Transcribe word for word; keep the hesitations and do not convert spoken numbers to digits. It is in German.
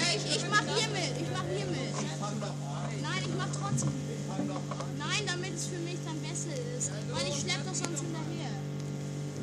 ich, ich mach hier mit. Ich mach hier mit. Nein, ich mach trotzdem.